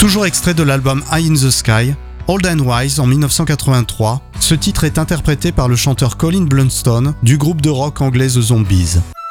Toujours extrait de l'album Eye in the Sky, Old and Wise en 1983, ce titre est interprété par le chanteur Colin Blunstone du groupe de rock anglais The Zombies.